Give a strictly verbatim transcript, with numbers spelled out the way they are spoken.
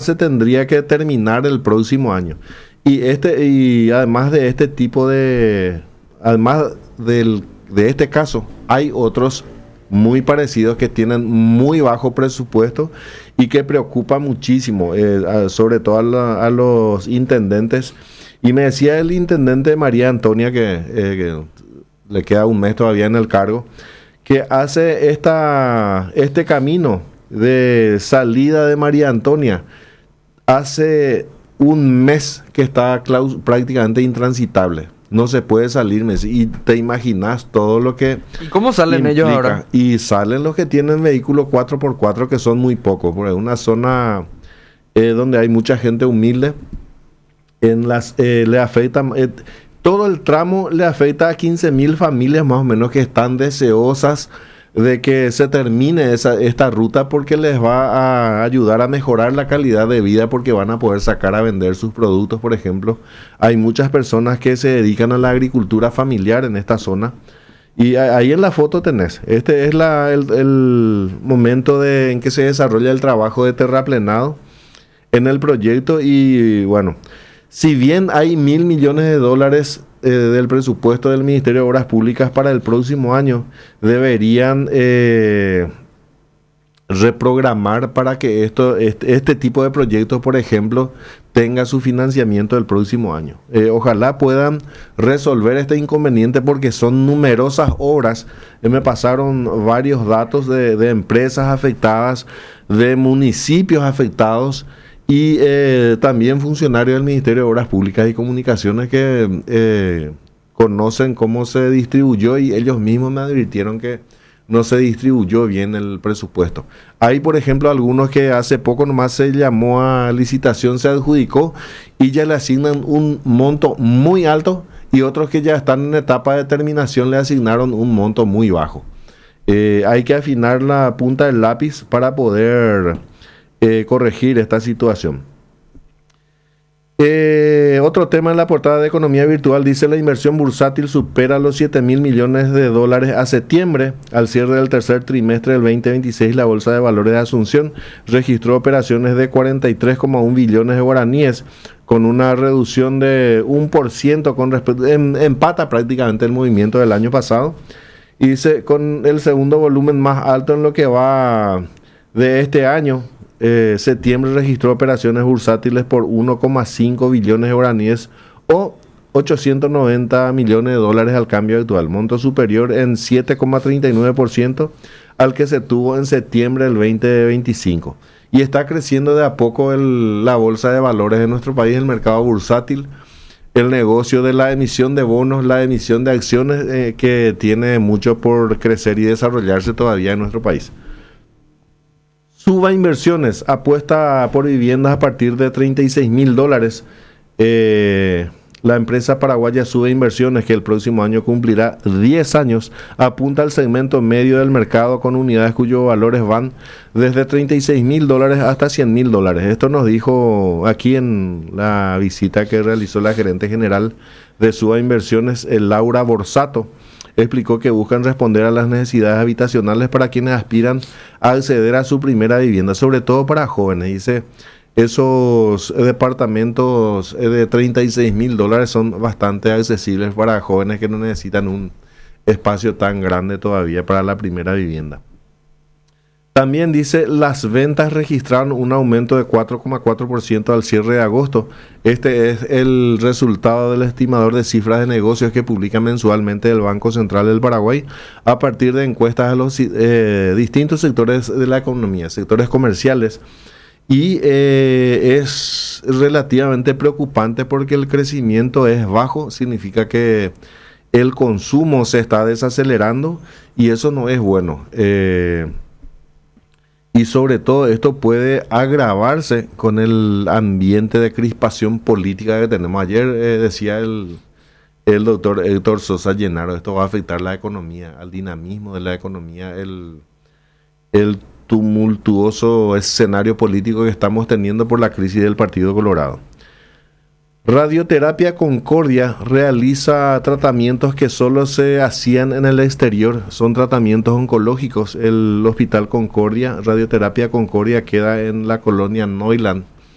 se tendría que terminar el próximo año. Y este y además de este tipo de además del, de este caso, hay otros muy parecidos que tienen muy bajo presupuesto y que preocupa muchísimo, eh, a, sobre todo a, la, a los intendentes. Y me decía el intendente María Antonia, que, eh, que le queda un mes todavía en el cargo, que hace esta, este camino de salida de María Antonia hace un mes que está claus- prácticamente intransitable. No se puede salir, y te imaginas todo lo que ¿Y cómo salen implica. ellos ahora? Y salen los que tienen vehículos cuatro por cuatro, que son muy pocos, porque es una zona eh, donde hay mucha gente humilde. En las eh, le afecta eh, todo el tramo, le afecta a quince mil familias más o menos que están deseosas de que se termine esa, esta ruta, porque les va a ayudar a mejorar la calidad de vida, porque van a poder sacar a vender sus productos. Por ejemplo, hay muchas personas que se dedican a la agricultura familiar en esta zona, y ahí en la foto tenés, este es la, el, el momento de, en que se desarrolla el trabajo de terraplenado en el proyecto. Y bueno, si bien hay mil millones de dólares eh, del presupuesto del Ministerio de Obras Públicas para el próximo año, deberían eh, reprogramar para que esto, este, este tipo de proyectos, por ejemplo, tenga su financiamiento el próximo año. Eh, ojalá puedan resolver este inconveniente, porque son numerosas obras. Eh, me pasaron varios datos de, de empresas afectadas, de municipios afectados, y eh, también funcionarios del Ministerio de Obras Públicas y Comunicaciones que eh, conocen cómo se distribuyó, y ellos mismos me advirtieron que no se distribuyó bien el presupuesto. Hay, por ejemplo, algunos que hace poco nomás se llamó a licitación, se adjudicó y ya le asignan un monto muy alto, y otros que ya están en etapa de terminación le asignaron un monto muy bajo. Eh, hay que afinar la punta del lápiz para poder Eh, corregir esta situación. Eh, otro tema en la portada de Economía Virtual dice: la inversión bursátil supera los siete mil millones de dólares a septiembre. Al cierre del tercer trimestre del veinte veintiséis, la Bolsa de Valores de Asunción registró operaciones de cuarenta y tres coma uno billones de guaraníes, con una reducción de un por ciento con respecto, en, empata prácticamente el movimiento del año pasado, y dice con el segundo volumen más alto en lo que va de este año. Eh, septiembre registró operaciones bursátiles por uno coma cinco billones de guaraníes, o ochocientos noventa millones de dólares al cambio actual, monto superior en siete coma treinta y nueve por ciento al que se tuvo en septiembre del veinte veinticinco. Y está creciendo de a poco el, la bolsa de valores de nuestro país, el mercado bursátil, el negocio de la emisión de bonos, la emisión de acciones, eh, que tiene mucho por crecer y desarrollarse todavía en nuestro país. Suba Inversiones apuesta por viviendas a partir de treinta y seis mil dólares. Eh, la empresa paraguaya Suba Inversiones, que el próximo año cumplirá diez años, apunta al segmento medio del mercado con unidades cuyos valores van desde treinta y seis mil dólares hasta cien mil dólares. Esto nos dijo aquí en la visita que realizó la gerente general de Suba Inversiones, Laura Borsato. Explicó que buscan responder a las necesidades habitacionales para quienes aspiran a acceder a su primera vivienda, sobre todo para jóvenes. Dice, esos departamentos de treinta y seis mil dólares son bastante accesibles para jóvenes que no necesitan un espacio tan grande todavía para la primera vivienda. También dice, las ventas registraron un aumento de cuatro coma cuatro por ciento al cierre de agosto. Este es el resultado del estimador de cifras de negocios que publica mensualmente el Banco Central del Paraguay, a partir de encuestas a los eh, distintos sectores de la economía, sectores comerciales. Y eh, es relativamente preocupante, porque el crecimiento es bajo, significa que el consumo se está desacelerando, y eso no es bueno. Eh, Y sobre todo esto puede agravarse con el ambiente de crispación política que tenemos. Ayer eh, decía el, el doctor Héctor Sosa Llenaro, esto va a afectar la economía, al dinamismo de la economía, el, el tumultuoso escenario político que estamos teniendo por la crisis del Partido Colorado. Radioterapia Concordia realiza tratamientos que solo se hacían en el exterior. Son tratamientos oncológicos. El Hospital Concordia, Radioterapia Concordia, queda en la colonia Neuland,